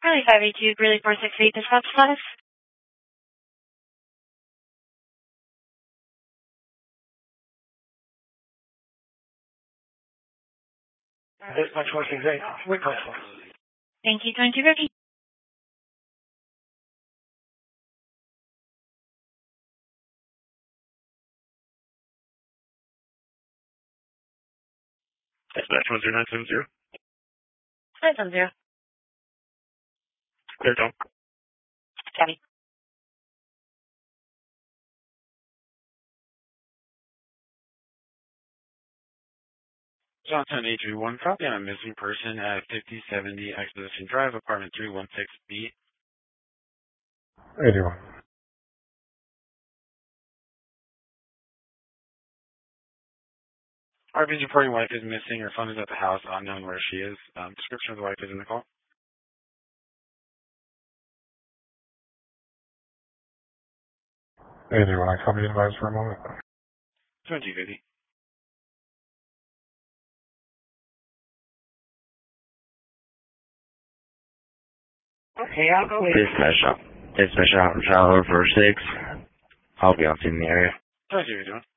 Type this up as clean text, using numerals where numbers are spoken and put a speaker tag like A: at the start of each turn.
A: Charlie 582, Greeley 468, dispatch status.
B: Dispatch 468, request.
A: Thank you, 2250.
B: Dispatch 10970.
A: 970.
B: Clear talk.
A: Copy.
C: Johnson 831, copy on a missing person at 5070 Exposition Drive, apartment 316B.
B: 81.
C: RV's reporting wife is missing. Her phone is at the house, unknown where she is. Description of the wife is in the call.
B: 81, I copy the advice for a moment.
C: 2050.
B: Okay, I'll go with
D: Dispatch out for 6. I'll be on scene in the area.
C: 2051.